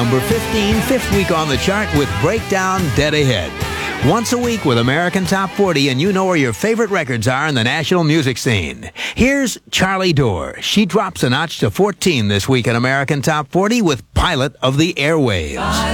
number 15, fifth week on the chart with Breakdown Dead Ahead. Once a week with American Top 40, and you know where your favorite records are in the national music scene. Here's Charlie Dore. She drops a notch to 14 this week in American Top 40 with Pilot of the Airwaves.